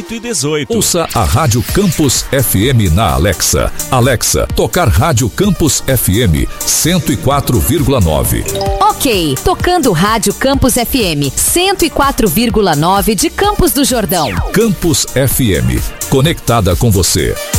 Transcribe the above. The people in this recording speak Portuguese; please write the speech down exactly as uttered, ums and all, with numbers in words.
dezoito e dezoito. Ouça a Rádio Campus F M na Alexa. Alexa, tocar Rádio Campus F M cento e quatro vírgula nove. Ok, tocando Rádio Campus F M cento e quatro vírgula nove de Campos do Jordão. Campus F M, conectada com você.